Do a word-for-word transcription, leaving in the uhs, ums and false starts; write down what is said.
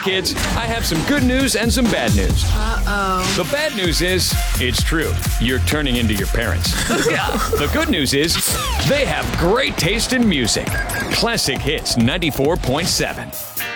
kids, I have some good news and some bad news. Uh-oh. The bad news is, it's true. You're turning into your parents. The good news is, they have great taste in music. Classic Hits ninety-four point seven.